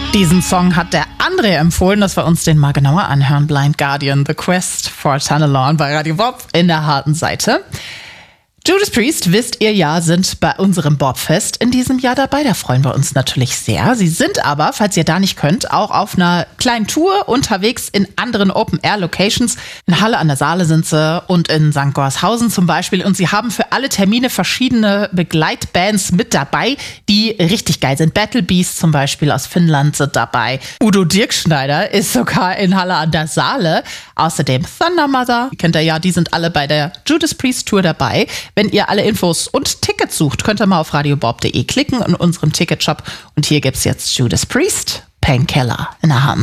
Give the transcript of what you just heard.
Diesen Song hat der André empfohlen, dass wir uns den mal genauer anhören. Blind Guardian, The Quest for Tunnelon bei Radio Bob in der harten Seite. Judas Priest, wisst ihr ja, sind bei unserem Bobfest in diesem Jahr dabei. Da freuen wir uns natürlich sehr. Sie sind aber, falls ihr da nicht könnt, auch auf einer kleinen Tour unterwegs in anderen Open-Air-Locations. In Halle an der Saale sind sie und in St. Gorshausen zum Beispiel. Und sie haben für alle Termine verschiedene Begleitbands mit dabei, die richtig geil sind. Battle Beast zum Beispiel aus Finnland sind dabei. Udo Dirkschneider ist sogar in Halle an der Saale. Außerdem Thunder Mother, kennt ihr ja, die sind alle bei der Judas Priest Tour dabei. Wenn ihr alle Infos und Tickets sucht, könnt ihr mal auf radiobob.de klicken in unserem Ticketshop. Und hier gibt's jetzt Judas Priest, Painkiller in der Hand.